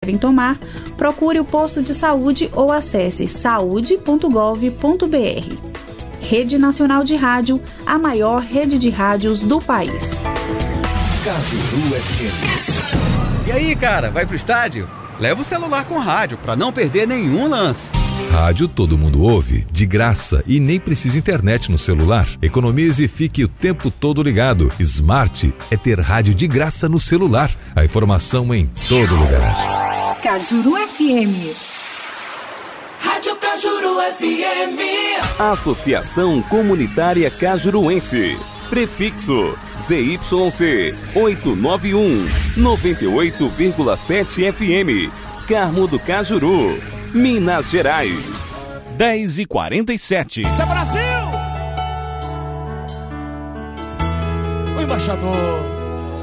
Trem Tomar, procure o posto de saúde ou acesse saude.gov.br. Rede Nacional de Rádio, a maior rede de rádios do país. Cajuru FM. E aí, cara, vai pro estádio? Leva o celular com rádio pra não perder nenhum lance. Rádio todo mundo ouve, de graça e nem precisa internet no celular. Economize e fique o tempo todo ligado. Smart é ter rádio de graça no celular. A informação em todo lugar. Cajuru FM. Rádio Cajuru FM. Associação Comunitária Cajuruense. Prefixo ZYC 891 98,7 FM. Carmo do Cajuru, Minas Gerais. 10h47. Isso é Brasil! O embaixador